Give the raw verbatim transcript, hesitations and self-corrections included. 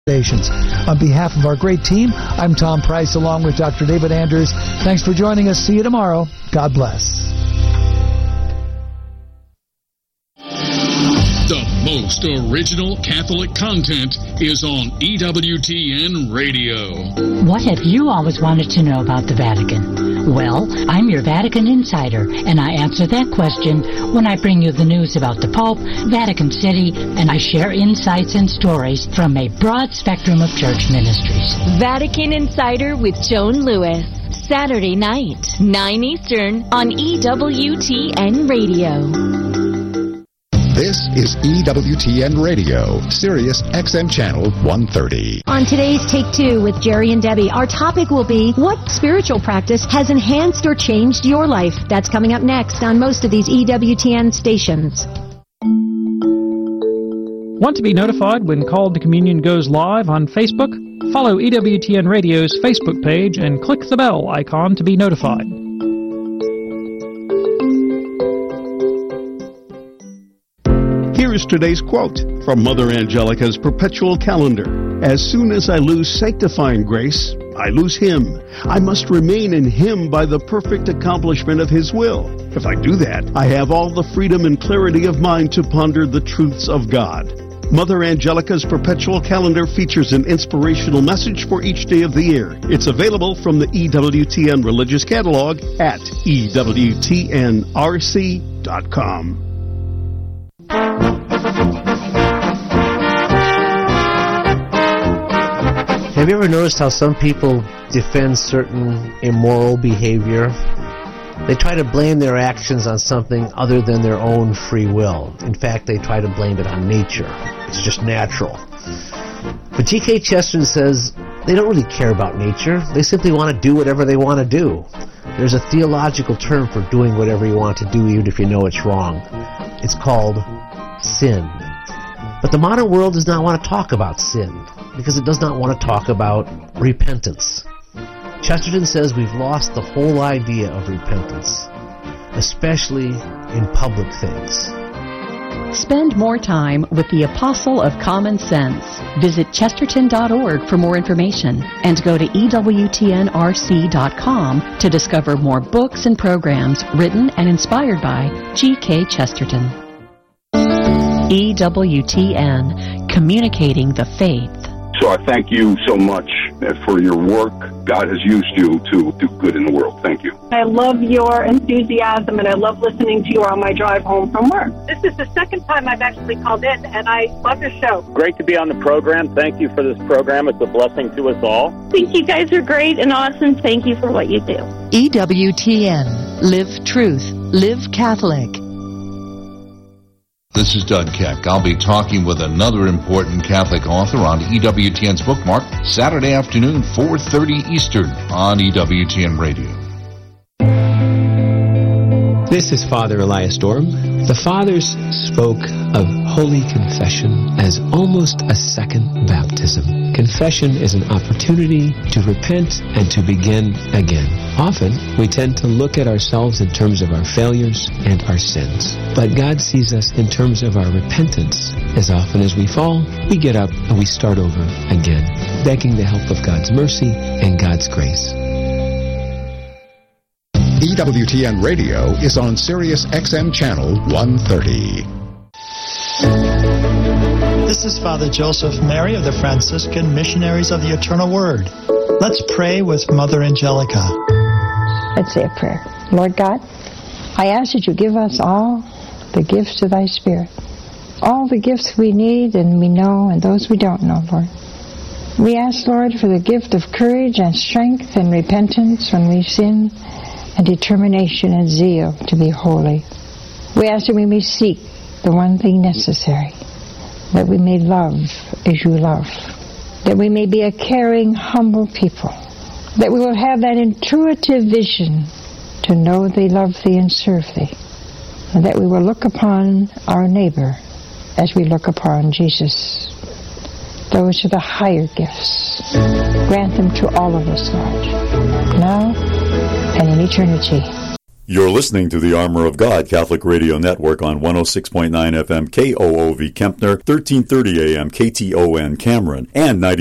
stations. On behalf of our great team, I'm Tom Price along with Doctor David Anders. Thanks for joining us. See you tomorrow. God bless. The most original Catholic content is on E W T N Radio. What have you always wanted to know about the Vatican? Well, I'm your Vatican insider, and I answer that question when I bring you the news about the Pope, Vatican City, and I share insights and stories from a broad spectrum of church ministries. Vatican Insider with Joan Lewis. Saturday night, nine Eastern, on E W T N Radio. This is E W T N Radio, Sirius X M Channel one thirty. On today's Take Two with Jerry and Debbie, our topic will be, what spiritual practice has enhanced or changed your life? That's coming up next on most of these E W T N stations. Want to be notified when Called to Communion goes live on Facebook? Follow E W T N Radio's Facebook page and click the bell icon to be notified. Here is today's quote from Mother Angelica's Perpetual Calendar. As soon as I lose sanctifying grace, I lose Him. I must remain in Him by the perfect accomplishment of His will. If I do that, I have all the freedom and clarity of mind to ponder the truths of God. Mother Angelica's Perpetual Calendar features an inspirational message for each day of the year. It's available from the E W T N Religious Catalog at E W T N R C dot com. Have you ever noticed how some people defend certain immoral behavior? They try to blame their actions on something other than their own free will. In fact, they try to blame it on nature. It's just natural. But G K Chesterton says they don't really care about nature. They simply want to do whatever they want to do. There's a theological term for doing whatever you want to do, even if you know it's wrong. It's called sin. But the modern world does not want to talk about sin, because it does not want to talk about repentance. Chesterton says we've lost the whole idea of repentance, especially in public things. Spend more time with the Apostle of Common Sense. Visit chesterton dot org for more information and go to E W T N R C dot com to discover more books and programs written and inspired by G K Chesterton. E W T N, communicating the faith. So I thank you so much for your work. God has used you to do good in the world. Thank you. I love your enthusiasm, and I love listening to you on my drive home from work. This is the second time I've actually called in, and I love your show. Great to be on the program. Thank you for this program. It's a blessing to us all. I think you guys are great and awesome. Thank you for what you do. E W T N. Live truth. Live Catholic. This is Doug Keck. I'll be talking with another important Catholic author on E W T N's Bookmark Saturday afternoon, four thirty Eastern on E W T N Radio. This is Father Elias Dorm. The Fathers spoke of Holy Confession as almost a second baptism. Confession is an opportunity to repent and to begin again. Often, we tend to look at ourselves in terms of our failures and our sins. But God sees us in terms of our repentance. As often as we fall, we get up and we start over again, begging the help of God's mercy and God's grace. E W T N Radio is on Sirius X M Channel one thirty. This is Father Joseph Mary of the Franciscan Missionaries of the Eternal Word. Let's pray with Mother Angelica. Let's say a prayer. Lord God, I ask that you give us all the gifts of thy Spirit. All the gifts we need and we know and those we don't know, Lord. We ask, Lord, for the gift of courage and strength and repentance when we sin, and determination and zeal to be holy. We ask that we may seek the one thing necessary, that we may love as you love, that we may be a caring, humble people, that we will have that intuitive vision to know they love thee and serve thee, and that we will look upon our neighbor as we look upon Jesus. Those are the higher gifts. Grant them to all of us, Lord, now and in eternity. You're listening to the Armor of God Catholic Radio Network on one oh six point nine F M K O O V Kempner, thirteen thirty A M K T O N Cameron, and ninety